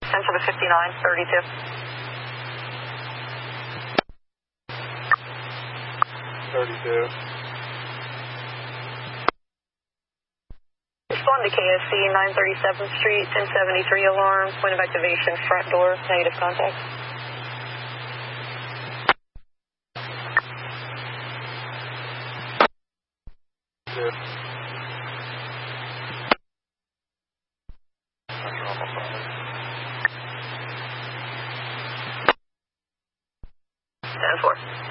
10 for the 59, 32. Respond to KSC 937th Street, 1073 alarm, point of activation, front door, negative contact. Ten 4.